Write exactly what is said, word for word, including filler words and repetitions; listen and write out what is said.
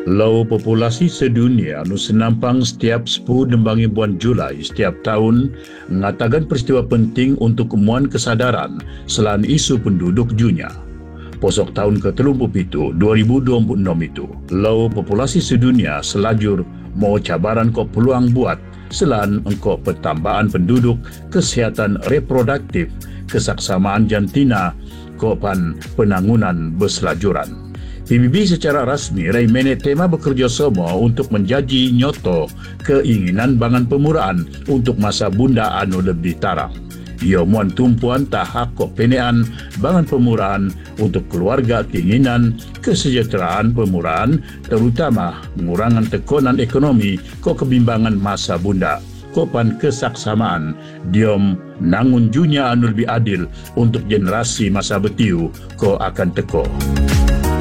Lau populasi sedunia anu senampang setiap sepuluh nembangi bulan Julai setiap tahun mengatakan peristiwa penting untuk kemuan kesadaran selain isu penduduk dunia. Posok tahun ke tiga puluh tujuh dua ribu dua puluh enam itu, lau populasi sedunia selajur mau cabaran kok peluang buat selain engkau pertambahan penduduk, kesihatan reproduktif, kesaksamaan jantina, kopan penangunan berselajuran. P B B secara rasmi rai menek tema bekerjasama untuk menjaji nyoto keinginan bangan pemuraan untuk masa bunda anu lebih tarang. Ia muan tumpuan tahap kok penean bangan pemuraan untuk keluarga keinginan kesejahteraan pemuraan terutama mengurangan tekanan ekonomi kok kebimbangan masa bunda. Kopan kesaksamaan diom nangun dunia anu lebih adil untuk generasi masa betiu ko akan teko.